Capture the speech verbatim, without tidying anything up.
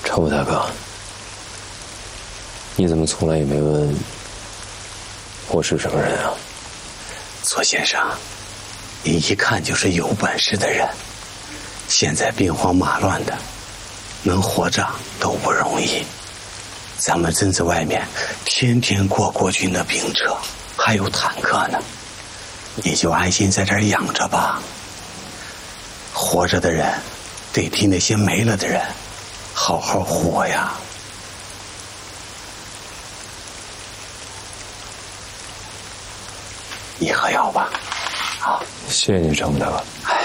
常务大哥，你怎么从来也没问我是什么人啊？ 左先生，你一看就是有本事的人，现在兵荒马乱的，能活着都不容易。咱们镇子外面天天过国军的兵车，还有坦克呢，你就安心在这儿养着吧。活着的人得替那些没了的人好好活呀。你喝药吧。好， 谢谢你，常务大哥。 哎。